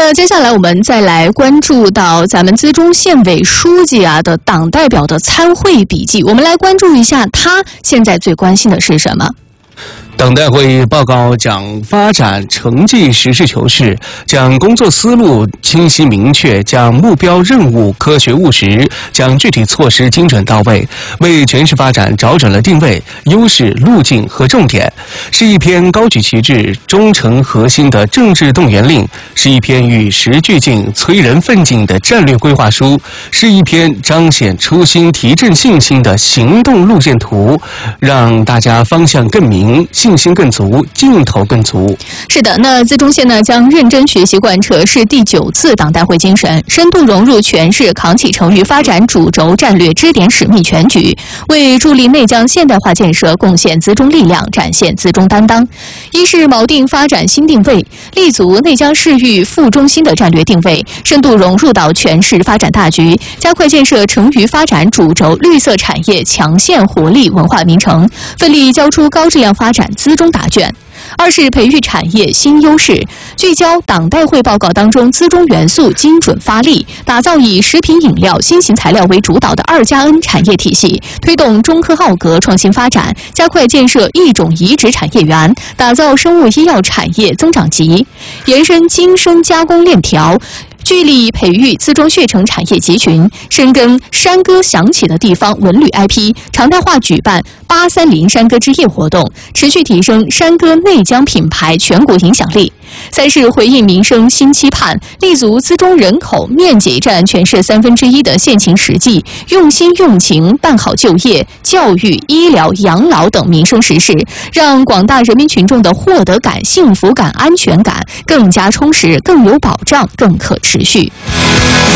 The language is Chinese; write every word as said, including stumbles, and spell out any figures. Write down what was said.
那接下来我们再来关注到咱们资中县委书记啊的党代表的参会笔记，我们来关注一下他现在最关心的是什么。 党代会报告讲发展成绩实事求是，讲工作思路清晰明确，讲目标任务科学务实，讲具体措施精准到位，为全市发展找准了定位、优势、路径和重点，是一篇高举旗帜、忠诚核心的政治动员令，是一篇与时俱进、催人奋进的战略规划书，是一篇彰显初心、提振信心的行动路线图，让大家方向更明，信心更足，劲头更足。 是的，那资中县呢将认真学习贯彻市第九次党代会精神，深度融入全市，扛起成渝发展主轴战略支点使命全局，为助力内江现代化建设贡献资中力量，展现资中担当。一是锚定发展新定位，立足内江市域副中心的战略定位，深度融入到全市发展大局，加快建设成渝发展主轴绿色产业强县活力文化名城，奋力交出高质量发展资中答卷。二是培育产业新优势，聚焦党代会报告当中资中元素精准发力，打造以食品饮料、新型材料为主导的二加 N 产业体系，推动中科奥格创新发展，加快建设异种移植产业园，打造生物医药产业增长极，延伸精生加工链条，聚力培育资中血城产业集群，深耕山歌响起的地方文旅 I P， 常态化举办八三零山歌之夜活动，持续提升山歌内江品牌全国影响力。三是回应民生新期盼，立足资中人口面积占全市三分之一的现情实际，用心用情办好就业、教育、医疗、养老等民生实事，让广大人民群众的获得感、幸福感、安全感更加充实、更有保障、更可持续。